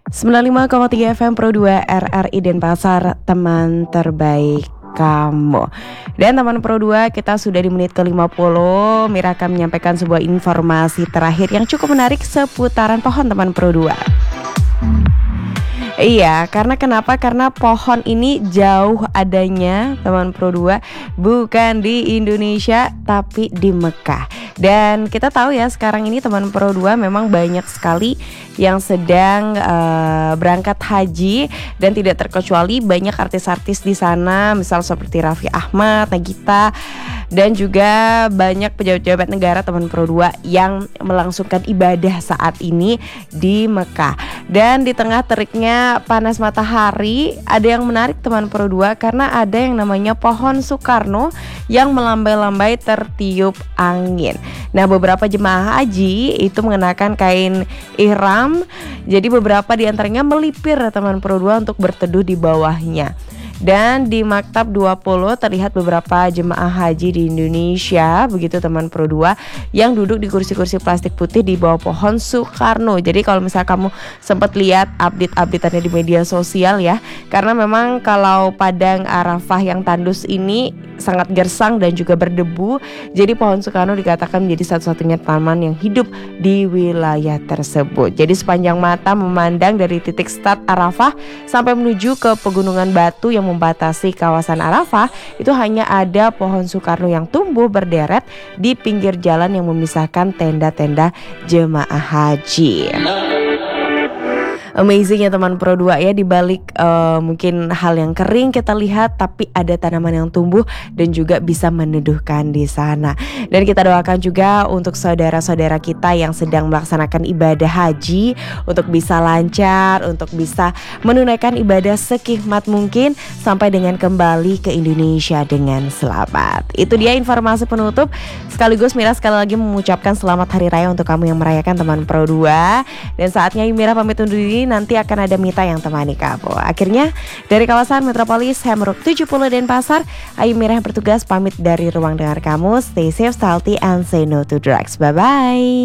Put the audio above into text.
95,3 FM Pro 2 RRI Denpasar, teman terbaik kamu. Dan teman Pro 2, kita sudah di menit ke-50. Mira akan menyampaikan sebuah informasi terakhir yang cukup menarik seputaran pohon teman Pro 2. Iya, karena kenapa? Karena pohon ini jauh adanya teman Pro 2, bukan di Indonesia tapi di Mekah. Dan kita tahu ya, sekarang ini teman Pro 2 memang banyak sekali yang sedang berangkat haji, dan tidak terkecuali banyak artis-artis di sana, misal seperti Raffi Ahmad, Nagita, dan juga banyak pejabat-pejabat negara teman Pro 2 yang melangsungkan ibadah saat ini di Mekah. Dan di tengah teriknya panas matahari, ada yang menarik teman Pro 2 karena ada yang namanya pohon Soekarno yang melambai-lambai tertiup angin. Nah, beberapa jemaah haji itu mengenakan kain ihram. Jadi beberapa di antaranya melipir teman Pro 2 untuk berteduh di bawahnya. Dan di Maktab 20 terlihat beberapa jemaah haji di Indonesia, begitu teman Pro 2, yang duduk di kursi-kursi plastik putih di bawah pohon Soekarno. Jadi kalau misalnya kamu sempat lihat update-updateannya di media sosial ya, karena memang kalau padang Arafah yang tandus ini sangat gersang dan juga berdebu, jadi pohon Soekarno dikatakan menjadi satu-satunya taman yang hidup di wilayah tersebut. Jadi sepanjang mata memandang dari titik start Arafah sampai menuju ke pegunungan Batu yang membatasi kawasan Arafah, itu hanya ada pohon Soekarno yang tumbuh berderet di pinggir jalan yang memisahkan tenda-tenda jemaah haji. Amazing ya teman Pro 2 ya, dibalik mungkin hal yang kering kita lihat, tapi ada tanaman yang tumbuh dan juga bisa meneduhkan di sana. Dan kita doakan juga untuk saudara-saudara kita yang sedang melaksanakan ibadah haji untuk bisa lancar, untuk bisa menunaikan ibadah sekhidmat mungkin sampai dengan kembali ke Indonesia dengan selamat. Itu dia informasi penutup. Sekaligus Mira sekali lagi mengucapkan selamat hari raya untuk kamu yang merayakan teman Pro 2. Dan saatnya Mira pamit undur diri, nanti akan ada Mita yang temani kamu. Akhirnya dari kawasan Metropolis Hemruk 70 Denpasar, Ayu Mira yang bertugas pamit dari ruang dengar kamu. Stay safe, healthy, and say no to drugs. Bye-bye.